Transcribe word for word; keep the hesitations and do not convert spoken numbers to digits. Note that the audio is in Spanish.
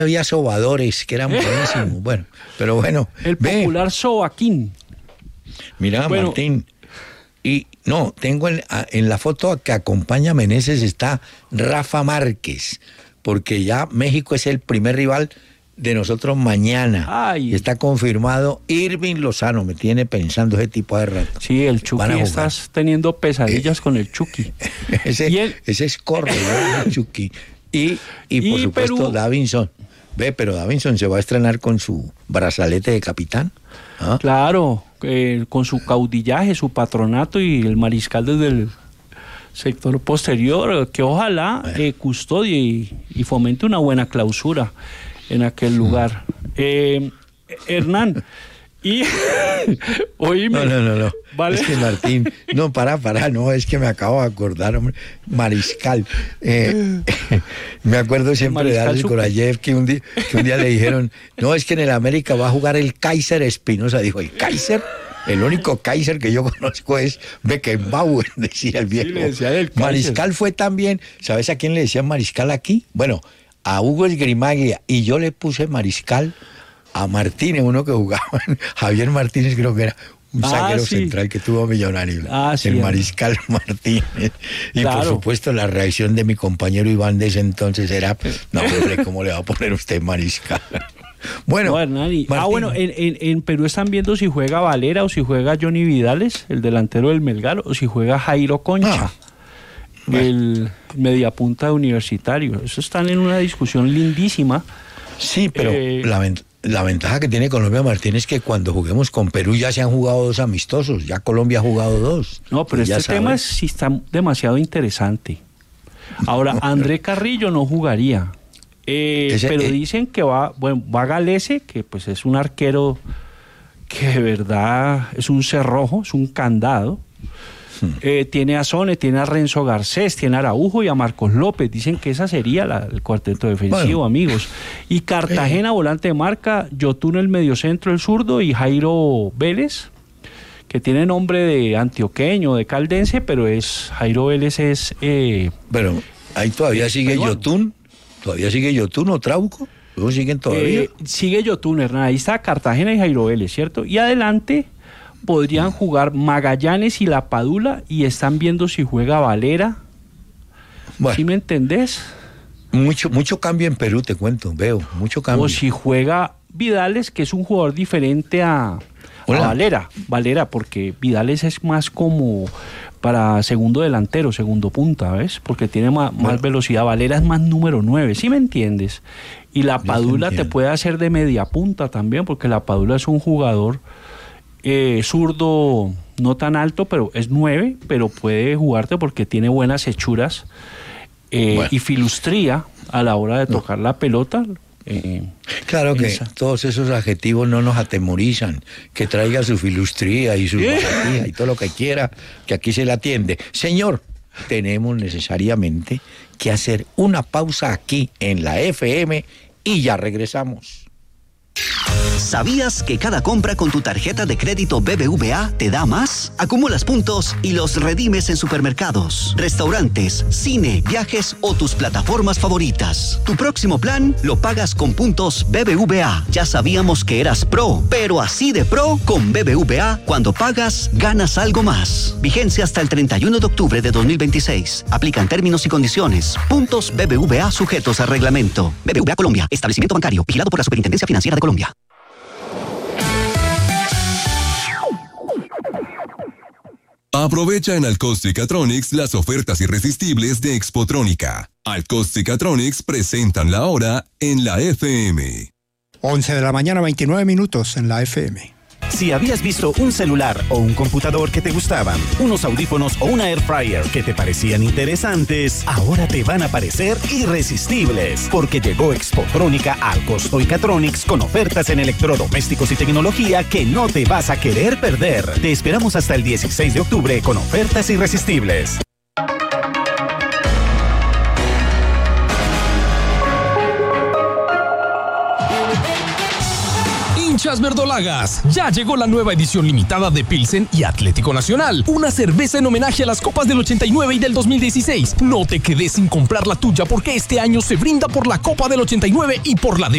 había sobadores que eran buenísimos. Bueno, pero bueno. El ve, popular sobaquín. Mira, Bueno. Martín. Y no, tengo en, en la foto que acompaña a Meneses está Rafa Márquez, porque ya México es el primer rival de nosotros mañana. Ay. Y está confirmado Irving Lozano, me tiene pensando ese tipo de rato. Sí, el Van a Chucky, jugar. estás teniendo pesadillas Eh, con el Chucky. ese, Y el- ese es corredor de Chucky. Y, y por Y supuesto Perú. Davinson. Ve, pero Davinson se va a estrenar con su brazalete de capitán. ¿Ah? Claro, eh, con su caudillaje, su patronato y el mariscal desde el sector posterior, que ojalá eh, custodie y, y fomente una buena clausura en aquel lugar. Eh, Hernán, y oíme, No, no, no, no. ¿vale? Es que Martín, no, para, para, no, es que me acabo de acordar, hombre, Mariscal. Eh, me acuerdo siempre de Mariscal Alex Sucre. Gorayev, que un, día, que un día le dijeron, no, es que en el América va a jugar el Kaiser Espinosa. Dijo, ¿el Kaiser? El único Kaiser que yo conozco es Beckenbauer, decía el viejo. Sí, le decían el Kaiser. Mariscal fue también, ¿sabes a quién le decían Mariscal aquí? Bueno, a Hugo Esgrimaglia, y yo le puse Mariscal a Martínez, uno que jugaba, Javier Martínez creo que era un Ah, zaguero sí. central que tuvo Millonario, Ah, sí, el hombre. Mariscal Martínez. Y Claro. por supuesto la reacción de mi compañero Iván de ese entonces era, no hombre, ¿cómo le va a poner usted Mariscal? Bueno, No, Hernán, y- ah, Martín, bueno, en, en, en Perú están viendo si juega Valera o si juega Johnny Vidales, el delantero del Melgar, o si juega Jairo Concha, Ah, bueno. el mediapunta de Universitario. Eso están en una discusión lindísima. sí, pero eh, la, ven- la ventaja que tiene Colombia, Martín, es que cuando juguemos con Perú ya se han jugado dos amistosos, ya Colombia ha jugado dos. No, pero Y ya este tema sabes. es- sí está demasiado interesante. Ahora, André Carrillo no jugaría. Eh, Ese, pero eh, dicen que va, bueno, va Galese, que pues es un arquero que de verdad es un cerrojo, es un candado. Eh, tiene a Sone, tiene a Renzo Garcés, tiene a Araujo y a Marcos López. Dicen que esa sería la- el cuarteto defensivo, Bueno. amigos. Y Cartagena, volante de marca, Yotun el mediocentro, el zurdo, y Jairo Vélez, que tiene nombre de antioqueño, de caldense, pero es Jairo Vélez es... eh, Bueno, ahí todavía sigue peruano. Yotun, todavía sigue Yotun o Trauco, luego siguen todavía. Eh, sigue Yotun, Hernán. Ahí está Cartagena y Jairo Vélez, ¿cierto? Y adelante podrían jugar Magallanes y La Padula y están viendo si juega Valera. Bueno, ¿Sí me entendés? mucho, mucho cambio en Perú, te cuento, veo, mucho cambio. O si juega Vidales, que es un jugador diferente a, a Hola. Valera. Valera, porque Vidales es más como para segundo delantero, segundo punta, ¿ves? Porque tiene ma- más, Bueno. velocidad. Valera es más número nueve, ¿sí me entiendes? Y La te Padula te, entiendo. puede hacer de media punta también, porque La Padula es un jugador eh, zurdo, no tan alto, pero es nueve, pero puede jugarte porque tiene buenas hechuras eh, Bueno. y filustría a la hora de tocar la pelota. eh, Claro que esa. todos esos adjetivos no nos atemorizan, que traiga su filustría y su bajatía y todo lo que quiera, que aquí se le atiende. Señor, tenemos necesariamente que hacer una pausa aquí en la F M y ya regresamos. ¿Sabías que cada compra con tu tarjeta de crédito B B V A te da más? Acumulas puntos y los redimes en supermercados, restaurantes, cine, viajes o tus plataformas favoritas. Tu próximo plan lo pagas con puntos B B V A. Ya sabíamos que eras pro, pero así de pro con B B V A, cuando pagas, ganas algo más. Vigencia hasta el treinta y uno de octubre de dos mil veintiséis. Aplican términos y condiciones. Puntos B B V A sujetos a reglamento. B B V A Colombia, establecimiento bancario, vigilado por la Superintendencia Financiera de Colombia. Aprovecha en Alcostic-Atronics las ofertas irresistibles de Expotrónica. Alcostic-Atronics presentan la hora en la F M. once de la mañana, veintinueve minutos en la F M. Si habías visto un celular o un computador que te gustaban, unos audífonos o una air fryer que te parecían interesantes, ahora te van a parecer irresistibles, porque llegó Expotrónica al Costoicatronics con ofertas en electrodomésticos y tecnología que no te vas a querer perder. Te esperamos hasta el dieciséis de octubre con ofertas irresistibles. hinchas verdolagas, ya llegó la nueva edición limitada de Pilsen y Atlético Nacional, una cerveza en homenaje a las copas del ochenta y nueve y del dos mil dieciséis. No te quedes sin comprar la tuya porque este año se brinda por la Copa del ochenta y nueve y por la de